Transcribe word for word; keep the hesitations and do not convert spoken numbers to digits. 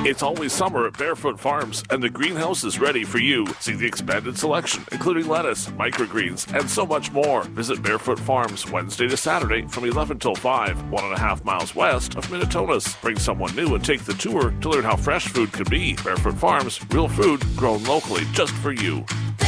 It's always summer at Barefoot Farms, and the greenhouse is ready for you. See the expanded selection, including lettuce, microgreens, and so much more. Visit Barefoot Farms Wednesday to Saturday from eleven till five, one and a half miles west of Minnetonka. Bring someone new and take the tour to learn how fresh food can be. Barefoot Farms, real food grown locally just for you.